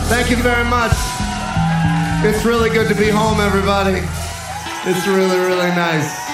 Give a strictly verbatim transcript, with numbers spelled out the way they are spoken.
Thank you very much. It's really good to be home, everybody. It's really, really nice.